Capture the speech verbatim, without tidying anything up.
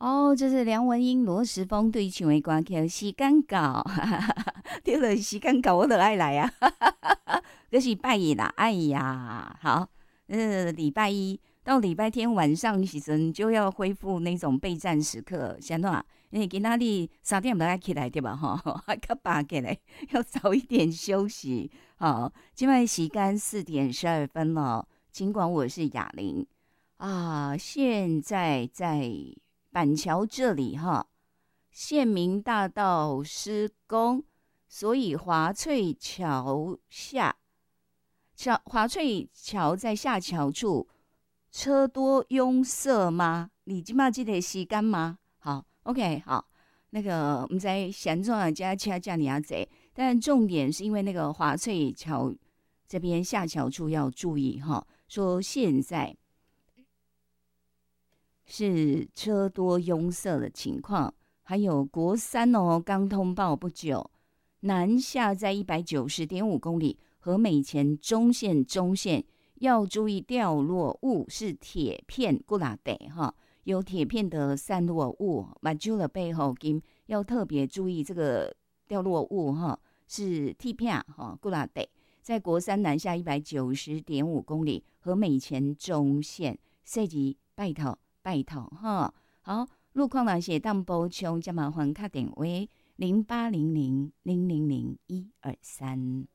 哦，这是梁文音、罗时丰对唱的歌曲，时间到，对了，时间到，我就爱来啊，这是拜一啦，哎呀，好，呃，礼拜一到礼拜天晚上时阵就要恢复那种备战时刻，现在因为今仔日三点就要起来对吧？哈，还较八起来，要早一点休息。好，今晚时间四点十二分了，尽管我是哑铃啊，现在在板桥这里哈，县民大道施工，所以华翠桥下。桥华翠桥在下桥处，车多拥塞吗？你今嘛记得时间吗？好，OK，好，那个我们在闲状加车叫你要贼，但重点是因为那个华翠桥这边下桥处要注意哈，说现在是车多拥塞的情况，还有国三哦，刚通报不久，南下在一百九十点五公里。和美前中线中线要注意掉落物是铁片过拉得哈，有铁片的散落物，马珠的背后金要特别注意这个掉落物哈，是铁片哈过拉得，在国三南下一百九十点五公里和美前中线，设计拜托拜托哈，好，路况那些当补充，加麻烦卡电话零八零零零零零一二三。